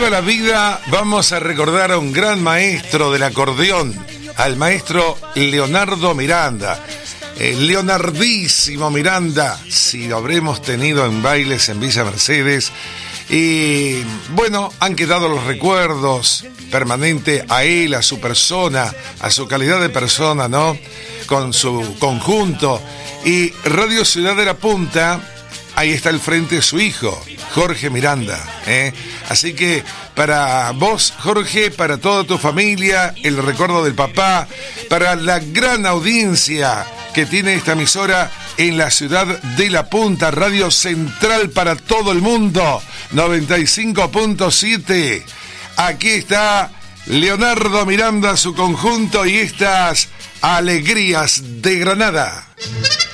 viva la vida, vamos a recordar a un gran maestro del acordeón, al maestro Leonardo Miranda. Leonardísimo Miranda, si lo habremos tenido en bailes en Villa Mercedes. Y bueno, han quedado los recuerdos permanentes a él, a su persona, a su calidad de persona, ¿no? Con su conjunto. Y Radio Ciudad de la Punta, ahí está al frente su hijo, Jorge Miranda, ¿eh? Así que para vos, Jorge, para toda tu familia, el recuerdo del papá, para la gran audiencia que tiene esta emisora en la Ciudad de la Punta, Radio Central para todo el mundo, 95.7. Aquí está Leonardo Miranda, su conjunto y estas alegrías de Granada.